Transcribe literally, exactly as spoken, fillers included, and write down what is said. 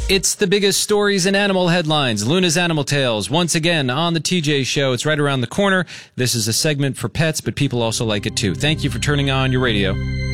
It's the biggest stories in animal headlines. Luna's Animal Tales, once again on the T J Show. It's right around the corner. This is a segment for pets, but people also like it too. Thank you for turning on your radio.